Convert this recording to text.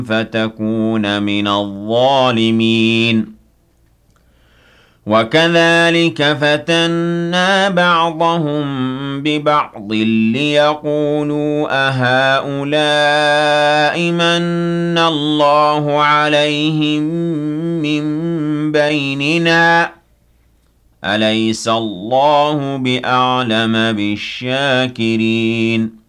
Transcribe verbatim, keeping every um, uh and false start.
فتكون من الظالمين وكذلك فتنا بعضهم ببعض ليقولوا أهؤلاء من الله عليهم من بيننا أليس الله بأعلم بالشاكرين